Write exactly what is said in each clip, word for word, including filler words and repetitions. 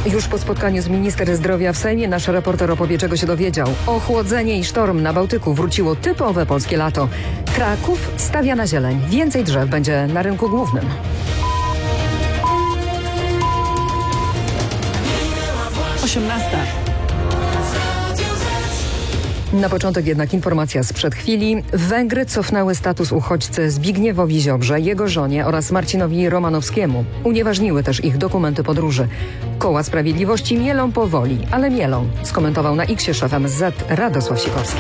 Już po spotkaniu z minister zdrowia w Sejmie nasz reporter opowie, czego się dowiedział. Ochłodzenie i sztorm na Bałtyku. Wróciło typowe polskie lato. Kraków stawia na zieleń. Więcej drzew będzie na rynku głównym. osiemnasta. Na początek jednak informacja sprzed chwili. Węgry cofnęły status uchodźcy Zbigniewowi Ziobrze, jego żonie oraz Marcinowi Romanowskiemu. Unieważniły też ich dokumenty podróży. Koła Sprawiedliwości mielą powoli, ale mielą, skomentował na X szef M S Z Radosław Sikorski.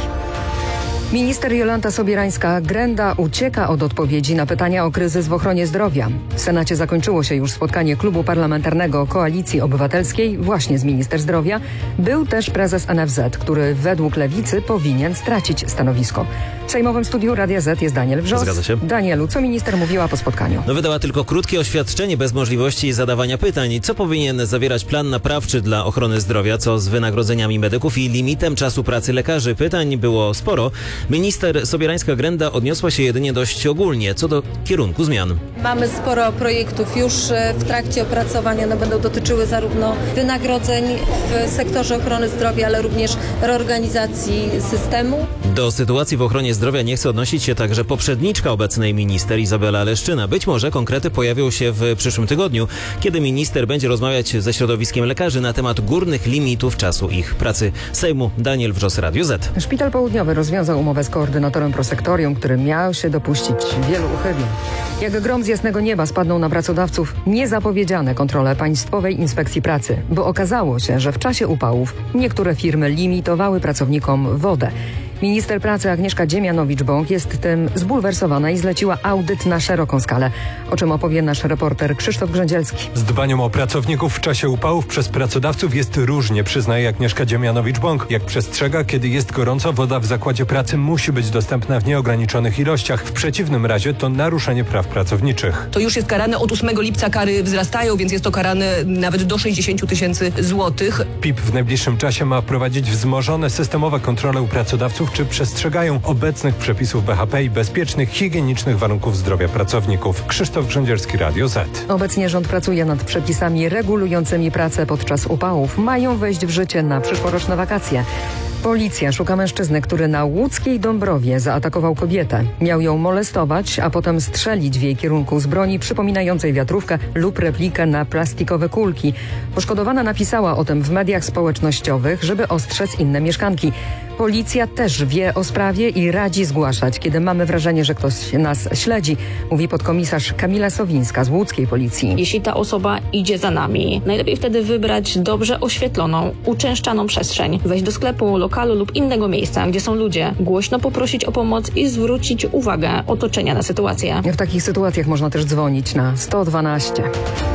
Minister Jolanta Sobierańska-Grenda ucieka od odpowiedzi na pytania o kryzys w ochronie zdrowia. W Senacie zakończyło się już spotkanie Klubu Parlamentarnego Koalicji Obywatelskiej właśnie z minister zdrowia. Był też prezes N F Z, który według Lewicy powinien stracić stanowisko. W sejmowym studiu Radia Z jest Daniel Wrzos. Zgadza się. Danielu, co minister mówiła po spotkaniu? No, wydała tylko krótkie oświadczenie bez możliwości zadawania pytań. Co powinien zawierać plan naprawczy dla ochrony zdrowia, co z wynagrodzeniami medyków i limitem czasu pracy lekarzy? Pytań było sporo. Minister Sobierańska-Grenda odniosła się jedynie dość ogólnie co do kierunku zmian. Mamy sporo projektów już w trakcie opracowania. One będą dotyczyły zarówno wynagrodzeń w sektorze ochrony zdrowia, ale również reorganizacji systemu. Do sytuacji w ochronie zdrowia nie chce odnosić się także poprzedniczka obecnej minister Izabela Leszczyna. Być może konkrety pojawią się w przyszłym tygodniu, kiedy minister będzie rozmawiać ze środowiskiem lekarzy na temat górnych limitów czasu ich pracy. Sejmu Daniel Wrzos, Radio Z. Szpital Południowy rozwiązał umowę z koordynatorem prosektorium, który miał się dopuścić wielu uchybień. Jak grom z jasnego nieba spadną na pracodawców niezapowiedziane kontrole Państwowej Inspekcji Pracy, bo okazało się, że w czasie upałów niektóre firmy limitowały pracownikom wodę. Minister pracy Agnieszka Dziemianowicz-Bąk jest tym zbulwersowana i zleciła audyt na szeroką skalę, o czym opowie nasz reporter Krzysztof Grzędzielski. Z dbaniem o pracowników w czasie upałów przez pracodawców jest różnie, przyznaje Agnieszka Dziemianowicz-Bąk. Jak przestrzega, kiedy jest gorąco, woda w zakładzie pracy musi być dostępna w nieograniczonych ilościach. W przeciwnym razie to naruszenie praw pracowniczych. To już jest karane, od ósmego lipca kary wzrastają, więc jest to karane nawet do sześćdziesiąt tysięcy złotych. P I P w najbliższym czasie ma prowadzić wzmożone systemowe kontrole u pracodawców, czy przestrzegają obecnych przepisów B H P i bezpiecznych, higienicznych warunków zdrowia pracowników. Krzysztof Grzędzielski, Radio Z. Obecnie rząd pracuje nad przepisami regulującymi pracę podczas upałów. Mają wejść w życie na przyszłoroczne wakacje. Policja szuka mężczyzny, który na łódzkiej Dąbrowie zaatakował kobietę. Miał ją molestować, a potem strzelić w jej kierunku z broni przypominającej wiatrówkę lub replikę na plastikowe kulki. Poszkodowana napisała o tym w mediach społecznościowych, żeby ostrzec inne mieszkanki. Policja też wie o sprawie i radzi zgłaszać, kiedy mamy wrażenie, że ktoś nas śledzi, mówi podkomisarz Kamila Sowińska z łódzkiej policji. Jeśli ta osoba idzie za nami, najlepiej wtedy wybrać dobrze oświetloną, uczęszczaną przestrzeń, wejść do sklepu, lokalu lub innego miejsca, gdzie są ludzie, głośno poprosić o pomoc i zwrócić uwagę otoczenia na sytuację. W takich sytuacjach można też dzwonić na sto dwanaście.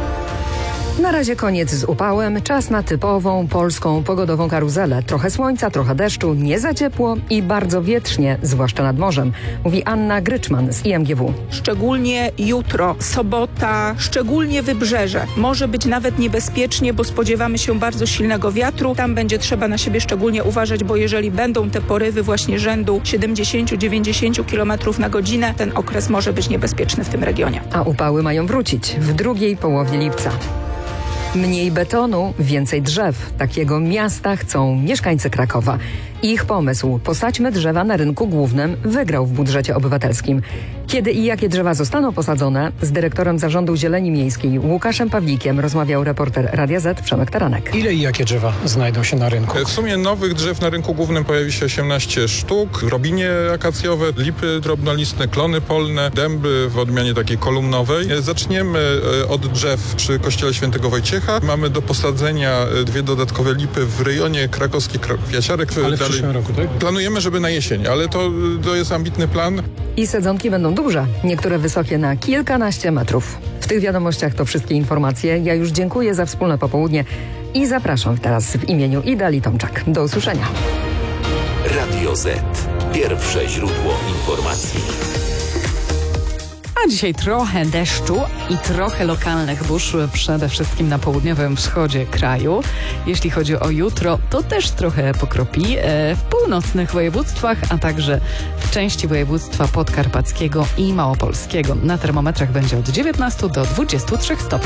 Na razie koniec z upałem, czas na typową polską pogodową karuzelę. Trochę słońca, trochę deszczu, nie za ciepło i bardzo wietrznie, zwłaszcza nad morzem, mówi Anna Gryczman z I M G W. Szczególnie jutro, sobota, szczególnie wybrzeże. Może być nawet niebezpiecznie, bo spodziewamy się bardzo silnego wiatru. Tam będzie trzeba na siebie szczególnie uważać, bo jeżeli będą te porywy właśnie rzędu siedemdziesiąt do dziewięćdziesięciu kilometrów na godzinę, ten okres może być niebezpieczny w tym regionie. A upały mają wrócić w drugiej połowie lipca. Mniej betonu, więcej drzew. Takiego miasta chcą mieszkańcy Krakowa. Ich pomysł "Posadźmy drzewa na rynku głównym" wygrał w budżecie obywatelskim. Kiedy i jakie drzewa zostaną posadzone, z dyrektorem Zarządu Zieleni Miejskiej Łukaszem Pawlikiem rozmawiał reporter Radia Z Przemek Taranek. Ile i jakie drzewa znajdą się na rynku? W sumie nowych drzew na rynku głównym pojawi się osiemnaście sztuk. Robinie akacjowe, lipy drobnolistne, klony polne, dęby w odmianie takiej kolumnowej. Zaczniemy od drzew przy kościele Świętego Wojciecha. Mamy do posadzenia dwie dodatkowe lipy w rejonie krakowski Kwiaciarek. Ale w przyszłym roku, tak? Planujemy, żeby na jesień, ale to, to jest ambitny plan. I sadzonki będą duże, niektóre wysokie na kilkanaście metrów. W tych wiadomościach to wszystkie informacje. Ja już dziękuję za wspólne popołudnie i zapraszam teraz w imieniu Idali Tomczak. Do usłyszenia. Radio Z. Pierwsze źródło informacji. A dzisiaj trochę deszczu i trochę lokalnych burz, przede wszystkim na południowym wschodzie kraju. Jeśli chodzi o jutro, to też trochę pokropi w północnych województwach, a także w części województwa podkarpackiego i małopolskiego. Na termometrach będzie od dziewiętnastu do dwudziestu trzech stopni.